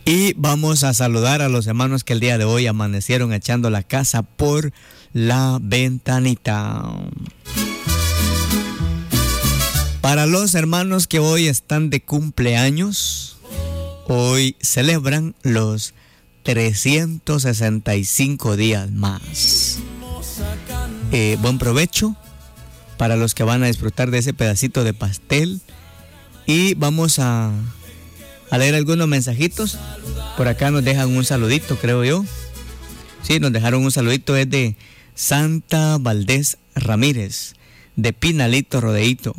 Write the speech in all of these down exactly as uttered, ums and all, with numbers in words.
Y vamos a saludar a los hermanos que el día de hoy amanecieron echando la casa por la ventanita. Para los hermanos que hoy están de cumpleaños, hoy celebran los trescientos sesenta y cinco días más. Eh, buen provecho para los que van a disfrutar de ese pedacito de pastel. Y vamos a, a leer algunos mensajitos. Por acá nos dejan un saludito, creo yo. Sí, nos dejaron un saludito. Es de Santa Valdés Ramírez, de Pinalito Rodeito.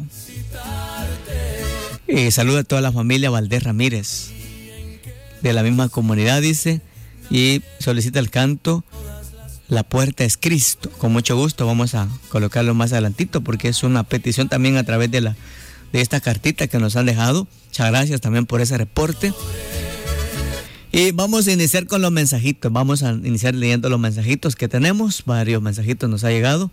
Eh, saluda a toda la familia Valdés Ramírez, de la misma comunidad, dice. Y solicita el canto La Puerta es Cristo. Con mucho gusto vamos a colocarlo más adelantito, porque es una petición también a través de la de esta cartita que nos han dejado. Muchas gracias también por ese reporte. Y vamos a iniciar con los mensajitos. Vamos a iniciar leyendo los mensajitos que tenemos. Varios mensajitos nos ha llegado.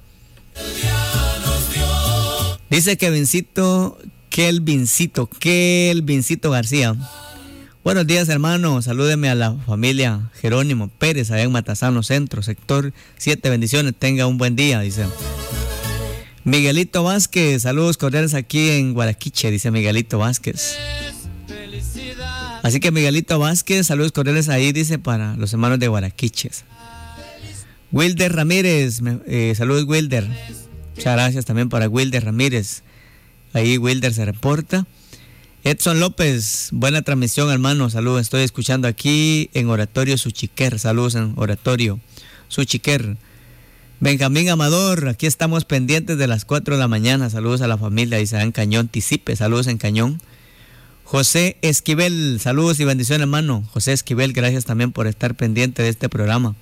Dice Kevincito, Kelvincito, Kelvincito García. Buenos días, hermano. Salúdeme a la familia Jerónimo Pérez, allá en Matasano Centro, sector siete. Bendiciones, tenga un buen día, dice. Miguelito Vázquez, saludos cordiales aquí en Guaraquiche, dice Miguelito Vázquez. Así que Miguelito Vázquez, saludos cordiales ahí, dice, para los hermanos de Guaraquiches. Wilder Ramírez, eh, saludos Wilder. Muchas gracias también para Wilder Ramírez. Ahí Wilder se reporta. Edson López, buena transmisión, hermano. Saludos, estoy escuchando aquí en Oratorio Suchiquer. Saludos en Oratorio Suchiquer. Benjamín Amador, aquí estamos pendientes de las cuatro de la mañana. Saludos a la familia Isabel Cañón Tisipe. Saludos en Cañón. José Esquivel, saludos y bendiciones, hermano. José Esquivel, gracias también por estar pendiente de este programa.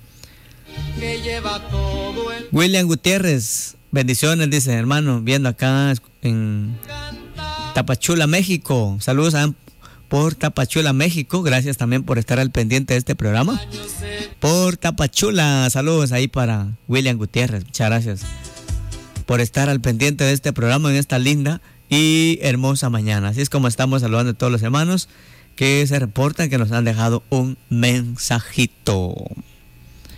William Gutiérrez, bendiciones, dice, hermano, viendo acá en Tapachula, México. Saludos a, por Tapachula, México. Gracias también por estar al pendiente de este programa. Por Tapachula, saludos ahí para William Gutiérrez. Muchas gracias por estar al pendiente de este programa en esta linda y hermosa mañana. Así es como estamos saludando a todos los hermanos que se reportan, que nos han dejado un mensajito.